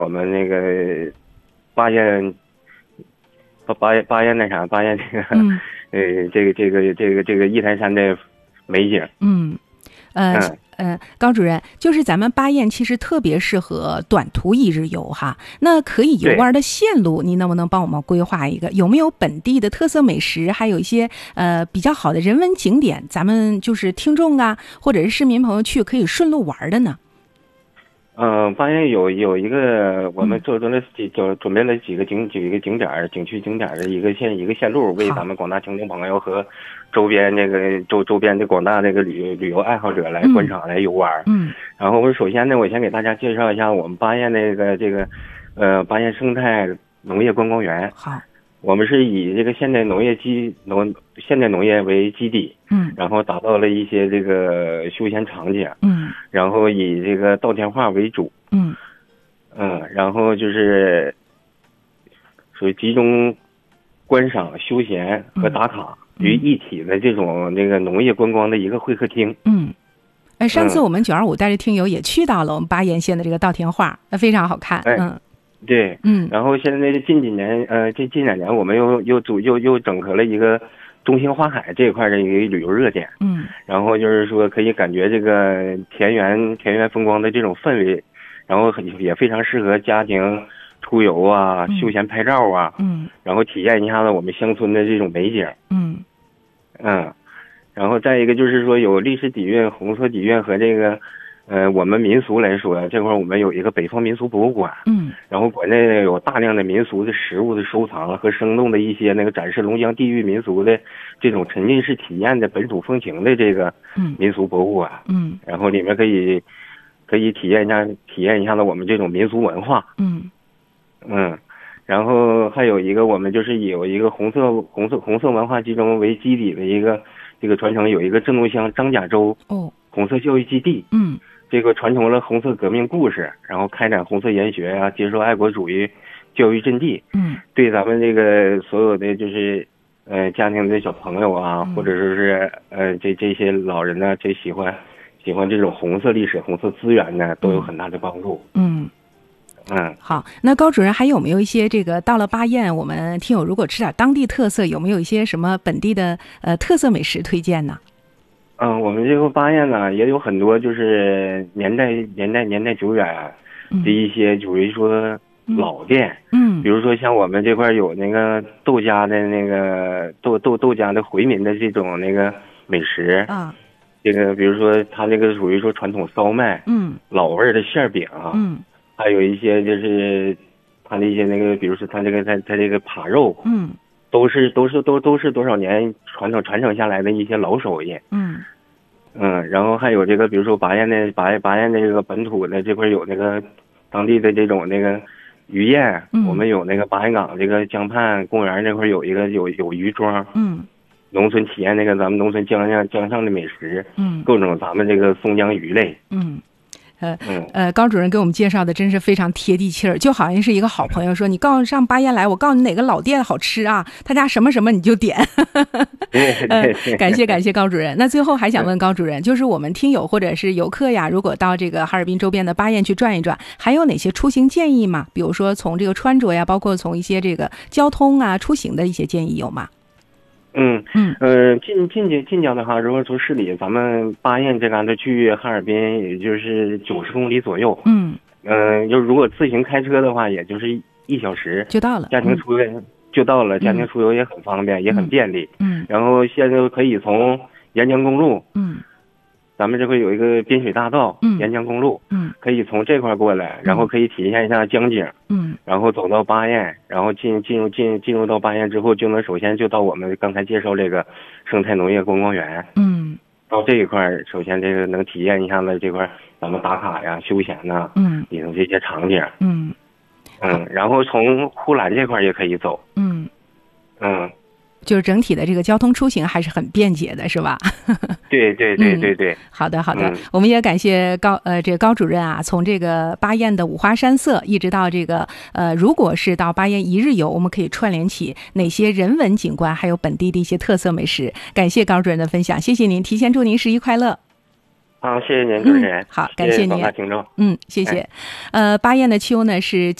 我们那个巴彦那啥，巴彦这个这个一台山的美景。 高主任，就是咱们巴彦其实特别适合短途一日游哈。那可以游玩的线路，您能不能帮我们规划一个？有没有本地的特色美食，还有一些比较好的人文景点，咱们就是听众啊，或者是市民朋友去可以顺路玩的呢？ 巴彦有一个我们准备了几个景区景点的一个线路，为咱们广大听众朋友和周边周边的广大这个旅游爱好者来观赏来游玩。然后我首先呢，我先给大家介绍一下我们巴彦巴彦生态农业观光园。 好， 我们是以这个现代农业为基底，然后打造了一些这个休闲场景，然后以这个稻田画为主，然后就是属于集中观赏、休闲和打卡于一体的这种这个农业观光的一个会客厅。 上次我们925带着听友也去到了我们巴彦县的这个稻田画，非常好看。 对，然后现在近几年，这近2年我们又整合了一个中兴花海这一块的一个旅游热点，然后就是说可以感觉这个田园风光的这种氛围，然后也非常适合家庭出游啊、休闲拍照啊，然后体验一下子我们乡村的这种美景，然后再一个就是说有历史底蕴、红色底蕴和这个。我们民俗来说，这块我们有一个北方民俗博物馆，然后馆内有大量的民俗的实物的收藏和生动的一些那个展示龙江地域民俗的这种沉浸式体验的本土风情的这个民俗博物馆，然后里面可以体验一下子我们这种民俗文化，然后还有一个我们就是有一个红色文化集中为基底的一个这个传承，有一个镇东乡张家洲红色教育基地，这个传承了红色革命故事，然后开展红色研学啊，接受爱国主义教育阵地，对咱们这个所有的就是家庭的小朋友啊，或者说是这些老人呢，这喜欢这种红色历史、红色资源呢，都有很大的帮助。 好，那高主任还有没有一些这个到了巴彦，我们听友如果吃点当地特色，有没有一些什么本地的特色美食推荐呢？ 我们这个巴彦呢也有很多就是年代久远的一些，就是说老店，比如说像我们这块有那个豆家的那个豆家的回民的这种那个美食啊，这个比如说它这个属于说传统烧麦，老味的馅饼，还有一些就是它的一些那个，比如说它这个扒肉，都是多少年传承下来的一些老手艺，然后还有这个比如说巴彦的这个本土的这块有那个当地的这种那个渔宴，我们有那个巴彦港这个江畔公园这块有一个有渔庄，农村体验那个咱们农村江上的美食，各种咱们这个松江鱼类， 高主任给我们介绍的真是非常贴地气儿，就好像是一个好朋友说，你告诉上巴彦来，我告诉你哪个老店好吃啊，他家什么什么你就点。感谢高主任。那最后还想问高主任，就是我们听友或者是游客呀，如果到这个哈尔滨周边的巴彦去转一转，还有哪些出行建议吗？比如说从这个穿着呀，包括从一些这个交通啊出行的一些建议有吗？近郊的话，如果从市里咱们巴彦这旮瘩去哈尔滨，也就是90公里左右。就如果自行开车的话，也就是1小时就到了。家庭出游就到了，家庭出游也很方便，也很便利。然后现在可以从沿江公路，咱们这块有一个滨水大道，沿江公路，可以从这块过来，然后可以体验一下江景，然后走到巴彦，然后进入到巴彦之后，首先就到我们刚才介绍这个生态农业观光园，到这一块首先这个能体验一下子这块咱们打卡呀、休闲呐，里头这些场景，然后从呼兰这块也可以走，就是整体的这个交通出行还是很便捷的，是吧？对。好的，我们也感谢这个高主任啊，从这个巴彦的五花山色，一直到这个如果是到巴彦一日游，我们可以串联起哪些人文景观，还有本地的一些特色美食。感谢高主任的分享，谢谢您，提前祝您11快乐。 好，谢谢您主持人。 好，感谢您。 广大听众。 谢谢。巴彦的秋呢是